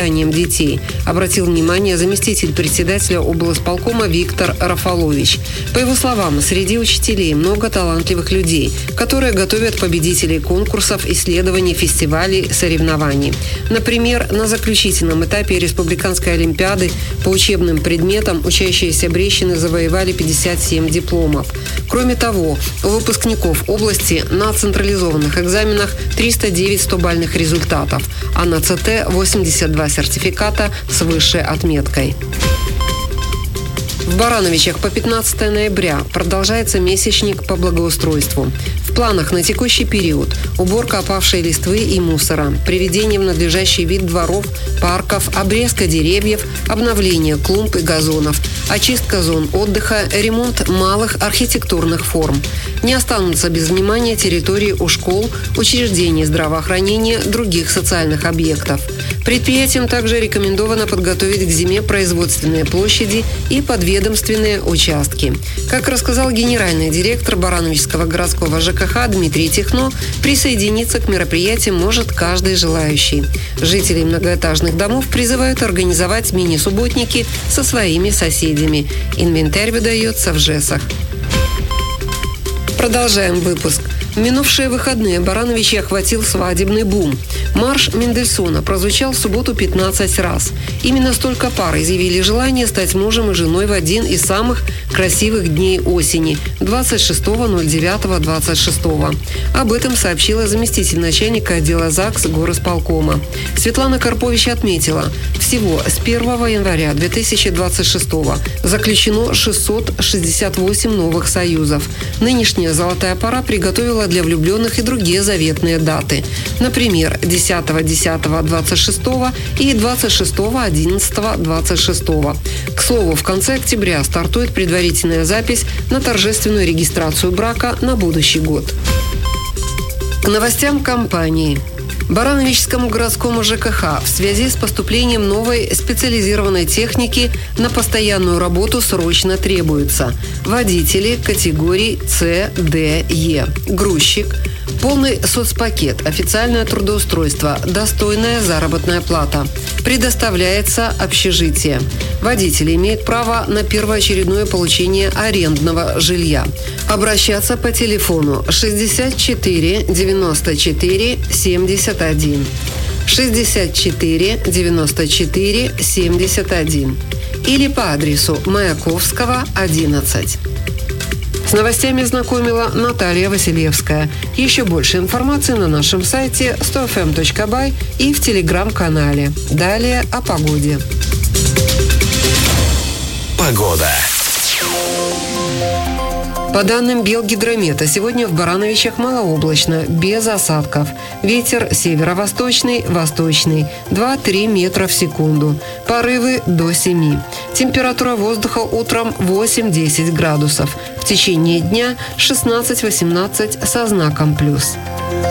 детей, обратил внимание заместитель председателя облсполкома Виктор Рафалович. По его словам, среди учителей много талантливых людей, которые готовят победителей конкурсов, исследований, фестивалей, соревнований. Например, на заключительном этапе Республиканской олимпиады по учебным предметам учащиеся Брещины завоевали 57 дипломов. Кроме того, у выпускников области на централизованных экзаменах 309 100-бальных результатов, а на ЦТ 82 сертификата с высшей отметкой. В Барановичах по 15 ноября продолжается месячник по благоустройству. В планах на текущий период уборка опавшей листвы и мусора, приведение в надлежащий вид дворов, парков, обрезка деревьев, обновление клумб и газонов, очистка зон отдыха, ремонт малых архитектурных форм. Не останутся без внимания территории у школ, учреждений здравоохранения, других социальных объектов. Предприятиям также рекомендовано подготовить к зиме производственные площади и подведомственные участки. Как рассказал генеральный директор Барановичского городского ЖКХ Дмитрий Техно, присоединиться к мероприятию может каждый желающий. Жителей многоэтажных домов призывают организовать мини-субботники со своими соседями. Инвентарь выдается в ЖЭСах. Продолжаем выпуск. В минувшие выходные Барановичи охватил свадебный бум. Марш Мендельсона прозвучал в субботу 15 раз. Именно столько пар изъявили желание стать мужем и женой в один из самых красивых дней осени – 26.09.26. Об этом сообщила заместитель начальника отдела ЗАГС горосполкома. Светлана Карпович отметила, всего с 1 января 2026 заключено 668 новых союзов. Нынешняя золотая пора приготовила для влюбленных и другие заветные даты. Например, 10.10.26 и 26.11.26. К слову, в конце октября стартует предварительная запись на торжественную регистрацию брака на будущий год. К новостям компании. Барановичскому городскому ЖКХ в связи с поступлением новой специализированной техники на постоянную работу срочно требуются водители категорий С, Д, Е, грузчик, полный соцпакет, официальное трудоустройство, достойная заработная плата. Предоставляется общежитие. Водители имеют право на первоочередное получение арендного жилья. Обращаться по телефону 64 94 71. 64 94 71. Или по адресу Маяковского, 11. С новостями знакомила Наталья Василевская. Еще больше информации на нашем сайте 100fm.by и в телеграм-канале. Далее о погоде. Погода. По данным Белгидромета, сегодня в Барановичах малооблачно, без осадков. Ветер северо-восточный, восточный, 2-3 метра в секунду. Порывы до 7. Температура воздуха утром 8-10 градусов. В течение дня 16-18 со знаком плюс.